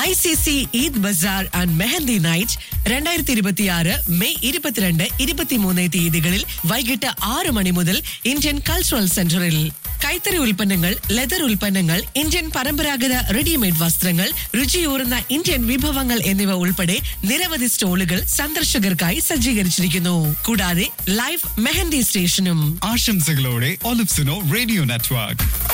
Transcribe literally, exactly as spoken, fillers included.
I C C Eid Bazar and mehndi night രണ്ടായിരത്തി ഇരുപത്തിയാറ് May ഇരുപത്തിരണ്ട് ഇരുപത്തിമൂന്ന് തീയതികളിൽ വൈകിട്ട് ആറ് മണി മുതൽ ഇന്ത്യൻ കൾച്ചറൽ സെന്ററിൽ. കൈത്തറി ഉൽപ്പന്നങ്ങൾ, ലെതർ ഉൽപ്പന്നങ്ങൾ, ഇന്ത്യൻ പരമ്പരാഗത റെഡിമെയ്ഡ് വസ്ത്രങ്ങൾ, രുചിയൂറുന്ന ഇന്ത്യൻ വിഭവങ്ങൾ എന്നിവ ഉൾപ്പെടെ നിരവധി സ്റ്റോളുകൾ സന്ദർശകർക്കായി സജ്ജീകരിച്ചിരിക്കുന്നു. കൂടാതെ ലൈവ് മെഹന്തി സ്റ്റേഷനും. ആശംസകളോടെ ഒലിവ്സിനോ റേഡിയോ നെറ്റ്വർക്ക്.